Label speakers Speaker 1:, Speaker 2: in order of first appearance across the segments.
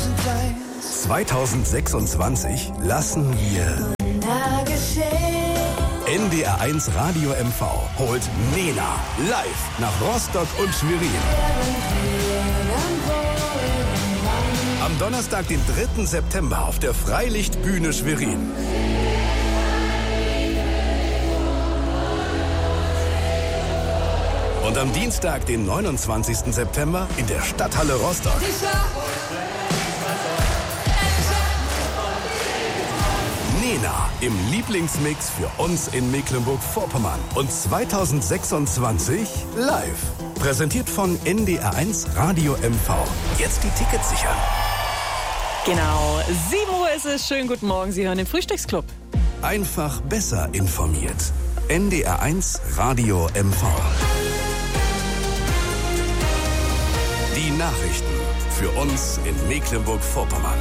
Speaker 1: 2026 lassen wir NDR1 Radio MV holt Nena live nach Rostock und Schwerin. Am Donnerstag, den 3. September auf der Freilichtbühne Schwerin. Und am Dienstag, den 29. September in der Stadthalle Rostock. Nena im Lieblingsmix für uns in Mecklenburg-Vorpommern. Und 2026 live. Präsentiert von NDR1 Radio MV. Jetzt die Tickets sichern.
Speaker 2: Genau, 7 Uhr ist es. Schönen guten Morgen, Sie hören den Frühstücksclub.
Speaker 1: Einfach besser informiert. NDR1 Radio MV. Die Nachrichten für uns in Mecklenburg-Vorpommern.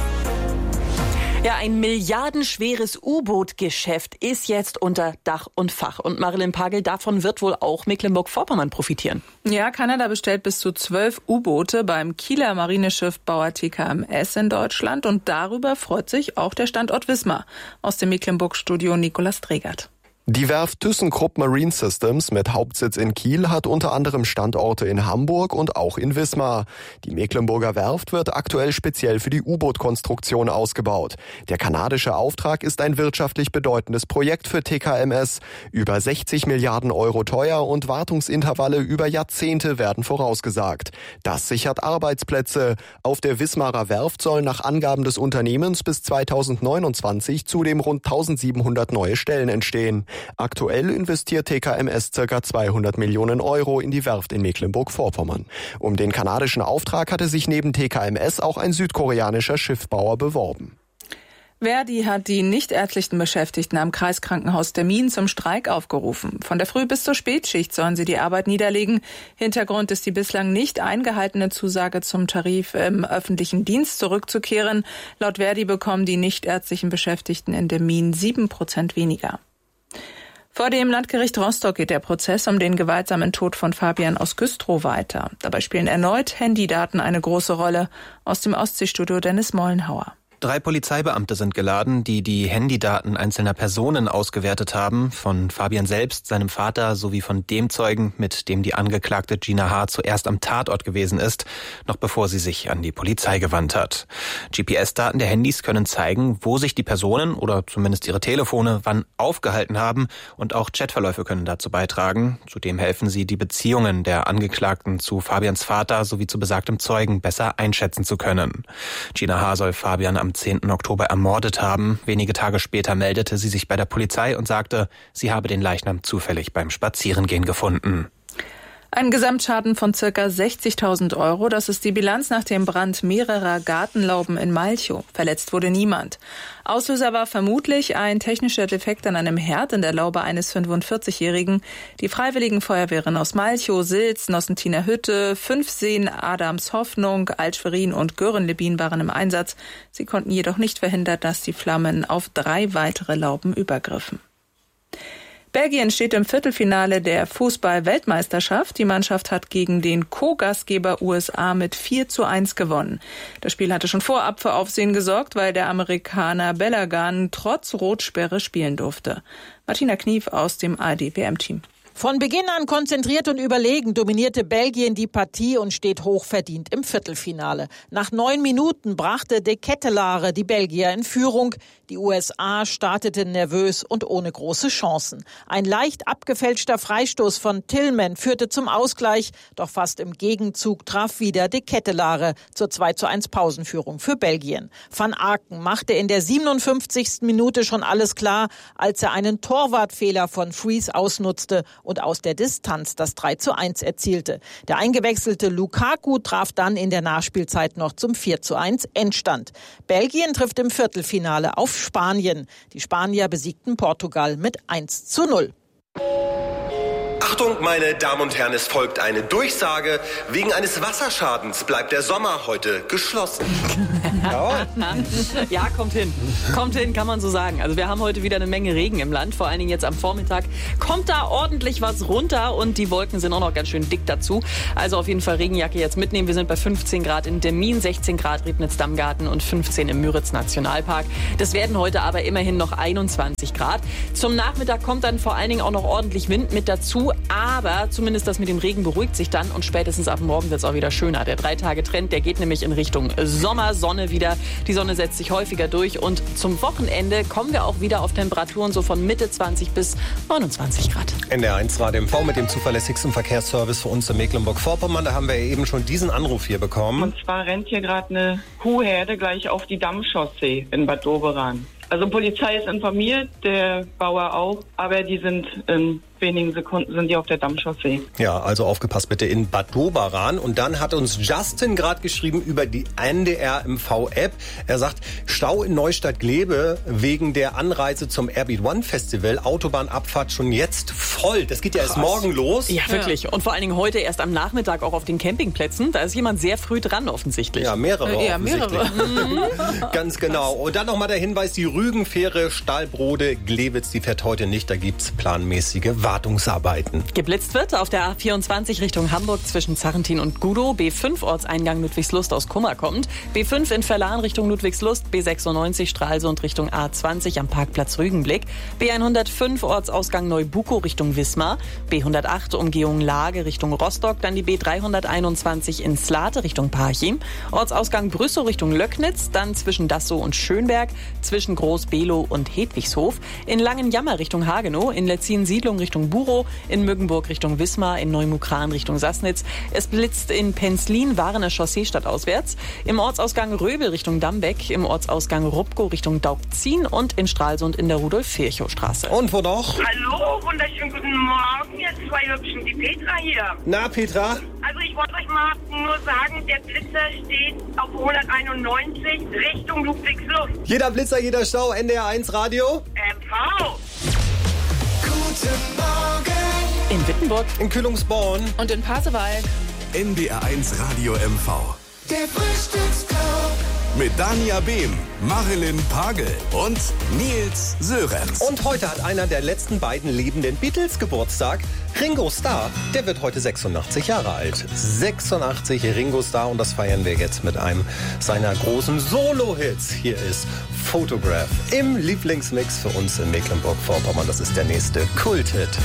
Speaker 2: Ja, ein milliardenschweres U-Boot-Geschäft ist jetzt unter Dach und Fach. Und Marilyn Pagel, davon wird wohl auch Mecklenburg-Vorpommern profitieren.
Speaker 3: Ja, Kanada bestellt bis zu 12 U-Boote beim Kieler Marineschiffbauer TKMS in Deutschland. Und darüber freut sich auch der Standort Wismar. Aus dem Mecklenburg-Studio Nikolaus Dregert.
Speaker 4: Die Werft ThyssenKrupp Marine Systems mit Hauptsitz in Kiel hat unter anderem Standorte in Hamburg und auch in Wismar. Die Mecklenburger Werft wird aktuell speziell für die U-Boot-Konstruktion ausgebaut. Der kanadische Auftrag ist ein wirtschaftlich bedeutendes Projekt für TKMS. Über 60 Milliarden Euro teuer und Wartungsintervalle über Jahrzehnte werden vorausgesagt. Das sichert Arbeitsplätze. Auf der Wismarer Werft sollen nach Angaben des Unternehmens bis 2029 zudem rund 1700 neue Stellen entstehen. Aktuell investiert TKMS ca. 200 Millionen Euro in die Werft in Mecklenburg-Vorpommern. Um den kanadischen Auftrag hatte sich neben TKMS auch ein südkoreanischer Schiffbauer beworben.
Speaker 3: Verdi hat die nichtärztlichen Beschäftigten am Kreiskrankenhaus Termin zum Streik aufgerufen. Von der Früh- bis zur Spätschicht sollen sie die Arbeit niederlegen. Hintergrund ist die bislang nicht eingehaltene Zusage zum Tarif im öffentlichen Dienst zurückzukehren. Laut Verdi bekommen die nichtärztlichen Beschäftigten in Termin 7% weniger. Vor dem Landgericht Rostock geht der Prozess um den gewaltsamen Tod von Fabian aus Güstrow weiter. Dabei spielen erneut Handydaten eine große Rolle. Aus dem Ostseestudio Dennis Mollenhauer.
Speaker 5: 3 Polizeibeamte sind geladen, die die Handydaten einzelner Personen ausgewertet haben. Von Fabian selbst, seinem Vater sowie von dem Zeugen, mit dem die Angeklagte Gina H. zuerst am Tatort gewesen ist, noch bevor sie sich an die Polizei gewandt hat. GPS-Daten der Handys können zeigen, wo sich die Personen oder zumindest ihre Telefone wann aufgehalten haben, und auch Chatverläufe können dazu beitragen. Zudem helfen sie, die Beziehungen der Angeklagten zu Fabians Vater sowie zu besagtem Zeugen besser einschätzen zu können. Gina H. soll Fabian am 10. Oktober ermordet haben. Wenige Tage später meldete sie sich bei der Polizei und sagte, sie habe den Leichnam zufällig beim Spazierengehen gefunden.
Speaker 3: Ein Gesamtschaden von ca. 60.000 Euro, das ist die Bilanz nach dem Brand mehrerer Gartenlauben in Malchow. Verletzt wurde niemand. Auslöser war vermutlich ein technischer Defekt an einem Herd in der Laube eines 45-Jährigen. Die Freiwilligen Feuerwehren aus Malchow, Silz, Nossentiner Hütte, Fünfseen, Adams Hoffnung, Altschwerin und Görenlebin waren im Einsatz. Sie konnten jedoch nicht verhindern, dass die Flammen auf 3 weitere Lauben übergriffen. Belgien steht im Viertelfinale der Fußball-Weltmeisterschaft. Die Mannschaft hat gegen den Co-Gastgeber USA mit 4:1 gewonnen. Das Spiel hatte schon vorab für Aufsehen gesorgt, weil der Amerikaner Belagan trotz Rotsperre spielen durfte. Martina Knief aus dem ARD-WM-Team.
Speaker 6: Von Beginn an konzentriert und überlegen dominierte Belgien die Partie und steht hochverdient im Viertelfinale. Nach 9 Minuten brachte De Ketelaere die Belgier in Führung. Die USA starteten nervös und ohne große Chancen. Ein leicht abgefälschter Freistoß von Tillman führte zum Ausgleich, doch fast im Gegenzug traf wieder De Ketelaere zur 2:1 Pausenführung für Belgien. Van Aken machte in der 57. Minute schon alles klar, als er einen Torwartfehler von Fries ausnutzte und aus der Distanz das 3:1 erzielte. Der eingewechselte Lukaku traf dann in der Nachspielzeit noch zum 4:1 Endstand. Belgien trifft im Viertelfinale auf Spanien. Die Spanier besiegten Portugal mit 1:0.
Speaker 7: Achtung! Achtung, meine Damen und Herren, es folgt eine Durchsage. Wegen eines Wasserschadens bleibt der Sommer heute geschlossen.
Speaker 2: Ja, kommt hin. Kommt hin, kann man so sagen. Also wir haben heute wieder eine Menge Regen im Land. Vor allen Dingen jetzt am Vormittag kommt da ordentlich was runter und die Wolken sind auch noch ganz schön dick dazu. Also auf jeden Fall Regenjacke jetzt mitnehmen. Wir sind bei 15 Grad in Demmin, 16 Grad Ribnitz-Dammgarten und 15 im Müritz-Nationalpark. Das werden heute aber immerhin noch 21 Grad. Zum Nachmittag kommt dann vor allen Dingen auch noch ordentlich Wind mit dazu. Aber zumindest das mit dem Regen beruhigt sich dann und spätestens ab morgen wird es auch wieder schöner. Der 3-Tage-Trend, der geht nämlich in Richtung Sommer, Sonne wieder. Die Sonne setzt sich häufiger durch und zum Wochenende kommen wir auch wieder auf Temperaturen so von Mitte 20 bis 29 Grad.
Speaker 8: NDR1 Radio MV mit dem zuverlässigsten Verkehrsservice für uns in Mecklenburg-Vorpommern. Da haben wir eben schon diesen Anruf hier bekommen.
Speaker 9: Und zwar rennt hier gerade eine Kuhherde gleich auf die Dammchaussee in Bad Doberan. Also Polizei ist informiert, der Bauer auch, aber die sind in wenigen Sekunden sind die auf der Dammchaussee.
Speaker 8: Ja, also aufgepasst bitte in Bad Doberan. Und dann hat uns Justin gerade geschrieben über die NDR MV-App. Er sagt, Stau in Neustadt-Glebe wegen der Anreise zum Airbeat One Festival. Autobahnabfahrt schon jetzt voll. Das geht ja erst morgen los.
Speaker 2: Ja, wirklich. Und vor allen Dingen heute erst am Nachmittag auch auf den Campingplätzen. Da ist jemand sehr früh dran offensichtlich.
Speaker 8: Ja, mehrere offensichtlich.
Speaker 3: Mehrere.
Speaker 8: Ganz genau. Und dann nochmal der Hinweis, die Rügenfähre Stahlbrode Glewitz, die fährt heute nicht. Da gibt's planmäßige Wartungsarbeiten.
Speaker 2: Geblitzt wird auf der A24 Richtung Hamburg zwischen Zarrentin und Gudow. B5 Ortseingang Ludwigslust aus Kummer kommt. B5 in Verlan Richtung Ludwigslust. B96 Stralsund Richtung A20 am Parkplatz Rügenblick. B105 Ortsausgang Neubukow Richtung Wismar. B108 Umgehung Lage Richtung Rostock. Dann die B321 in Slate Richtung Parchim. Ortsausgang Brüssow Richtung Löcknitz. Dann zwischen Dassow und Schönberg. Zwischen Groß-Below und Hedwigshof. In Langenjammer Richtung Hagenow. In Letzin-Siedlung Richtung Burow, in Müggenburg Richtung Wismar, in Neumukran Richtung Sassnitz. Es blitzt in Penzlin, Warener Chaussee stadtauswärts, im Ortsausgang Röbel Richtung Dambeck, im Ortsausgang Rupkow Richtung Daubzin und in Stralsund in der Rudolf-Virchow-Straße.
Speaker 8: Und wo noch?
Speaker 10: Hallo, wunderschönen guten Morgen, ihr zwei Hübschen, die Petra hier.
Speaker 8: Na, Petra?
Speaker 10: Also ich wollte euch mal nur sagen, der Blitzer steht auf 191 Richtung Ludwigslust.
Speaker 8: Jeder Blitzer, jeder Stau, NDR1 Radio.
Speaker 10: MV.
Speaker 1: Guten Morgen.
Speaker 2: In Wittenburg,
Speaker 8: In Kühlungsborn.
Speaker 3: Und in Pasewalk.
Speaker 1: NDR1 Radio MV.
Speaker 11: Der Frühstücksclub.
Speaker 1: Mit Dania Behm, Marilyn Pagel und Nils Sörenz.
Speaker 8: Und heute hat einer der letzten beiden lebenden Beatles Geburtstag. Ringo Starr, der wird heute 86 Jahre alt. 86 Ringo Starr und das feiern wir jetzt mit einem seiner großen Solo-Hits. Hier ist Photograph im Lieblingsmix für uns in Mecklenburg-Vorpommern. Das ist der nächste Kulthit.